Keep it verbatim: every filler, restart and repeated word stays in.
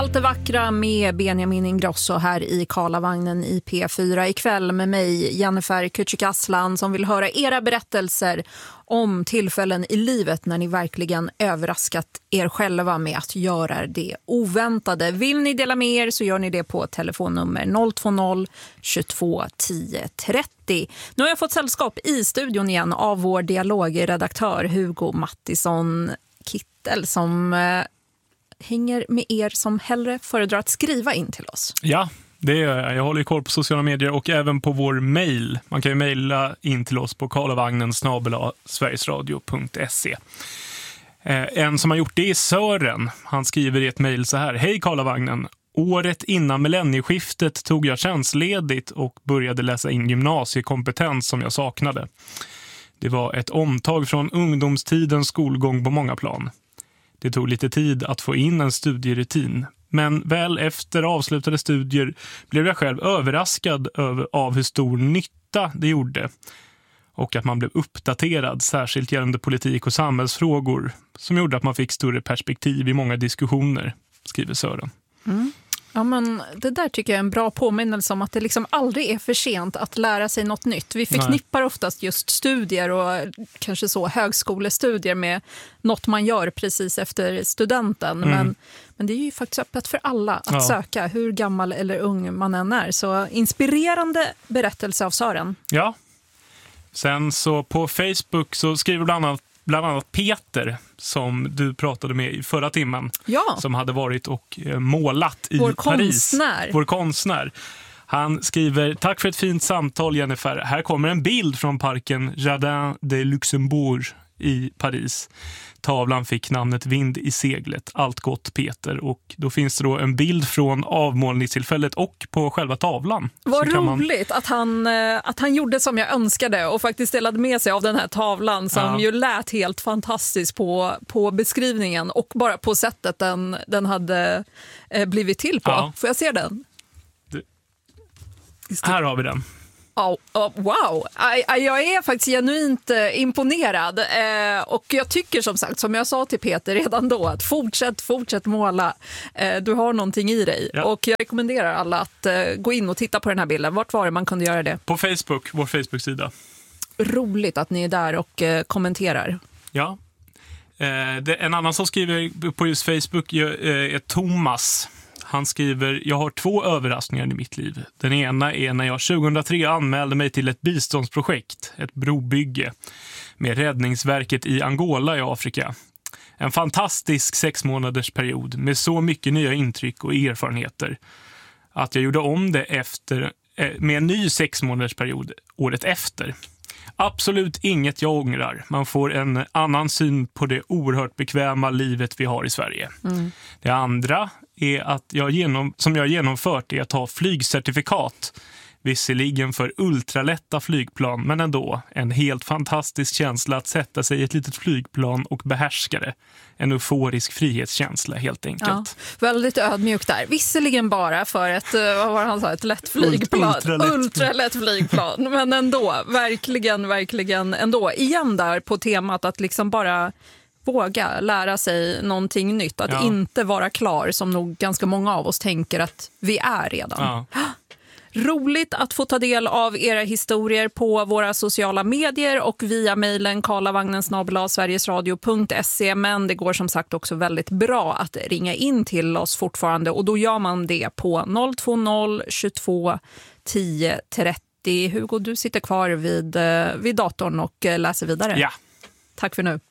Allt det vackra med Benjamin Ingrosso här i Karlavagnen i P fyra ikväll med mig, Jennifer Küçük-Aslan, som vill höra era berättelser om tillfällen i livet när ni verkligen överraskat er själva med att göra det oväntade. Vill ni dela med er så gör ni det på telefonnummer noll två noll tjugotvå tio trettio. Nu har jag fått sällskap i studion igen av vår dialogredaktör Hugo Mattisson Kittel som eh, hänger med er som hellre föredrar att skriva in till oss. Ja, det gör jag. Jag håller ju koll på sociala medier och även på vår mejl. Man kan ju mejla in till oss på karlavagnen snabel-a sverigesradio punkt se. En som har gjort det är Sören. Han skriver i ett mejl så här: Hej Karlavagnen. Året innan millennieskiftet tog jag tjänstledigt och började läsa in gymnasiekompetens som jag saknade. Det var ett omtag från ungdomstidens skolgång på många plan. Det tog lite tid att få in en studierutin. Men väl efter avslutade studier blev jag själv överraskad över, av hur stor nytta det gjorde. Och att man blev uppdaterad, särskilt gällande politik och samhällsfrågor, som gjorde att man fick större perspektiv i många diskussioner, skriver Sören. Mm. Ja, men det där tycker jag är en bra påminnelse om att det liksom aldrig är för sent att lära sig något nytt. Vi förknippar Nej. oftast just studier och kanske så högskolestudier med något man gör precis efter studenten. Mm. Men, men det är ju faktiskt öppet för alla att ja. söka, hur gammal eller ung man än är. Så inspirerande berättelse av Sören. Ja. Sen så på Facebook så skriver bland annat Bland annat Peter, som du pratade med i förra timmen, ja. som hade varit och målat i Vår Paris. Konstnär. Vår konstnär. Han skriver: Tack för ett fint samtal, Jennifer. Här kommer en bild från parken Jardin de Luxembourg i Paris. Tavlan fick namnet Vind i seglet. Allt gott, Peter. Och då finns det då en bild från avmålningstillfället och på själva tavlan. Vad roligt man... att, han, att han gjorde som jag önskade och faktiskt delade med sig av den här tavlan som ja. ju lät helt fantastiskt på, på beskrivningen och bara på sättet den, den hade blivit till på. Ja. Får jag se den? Du... Här har vi den. Oh, oh, wow, I, I, jag är faktiskt genuint eh, imponerad eh, och jag tycker som sagt, som jag sa till Peter redan då, att fortsätt, fortsätt måla. Eh, du har någonting i dig ja. och jag rekommenderar alla att eh, gå in och titta på den här bilden. Vart var det man kunde göra det? På Facebook, vår Facebook-sida. Roligt att ni är där och eh, kommenterar. Ja, eh, det, en annan som skriver på just Facebook är, är Thomas. Han skriver: Jag har två överraskningar i mitt liv. Den ena är när jag tjugohundratre anmälde mig till ett biståndsprojekt, ett brobygge, med Räddningsverket i Angola i Afrika. En fantastisk sex månaders period med så mycket nya intryck och erfarenheter att jag gjorde om det efter, med en ny sex månaders period året efter. Absolut inget jag ångrar. Man får en annan syn på det oerhört bekväma livet vi har i Sverige. Mm. Det andra är att jag genom, som jag genomfört är att ta flygcertifikat. Visserligen för ultralätta flygplan, men ändå en helt fantastisk känsla att sätta sig i ett litet flygplan och behärska det. En euforisk frihetskänsla helt enkelt. Ja, väldigt ödmjukt där. Visserligen bara för ett, vad var han sa, ett lätt flygplan. Ultralätt. Ultralätt flygplan. Men ändå, verkligen, verkligen ändå. Igen där på temat att liksom bara våga lära sig någonting nytt. Att ja. inte vara klar som nog ganska många av oss tänker att vi är redan. Ja. Roligt att få ta del av era historier på våra sociala medier och via mejlen karlavagnen snabel-a sverigesradio punkt se, men det går som sagt också väldigt bra att ringa in till oss fortfarande och då gör man det på noll två noll tjugotvå tio trettio. Hugo, du sitter kvar vid, vid datorn och läser vidare. Ja. Tack för nu.